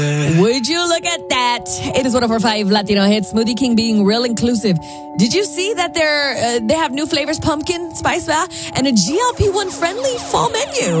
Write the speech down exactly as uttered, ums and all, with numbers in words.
Would you look at that? It is one oh four point five Latino hits. Smoothie King being real inclusive. Did you see that they're uh, they have new flavors, pumpkin, spice bar, and a G L P one friendly fall menu?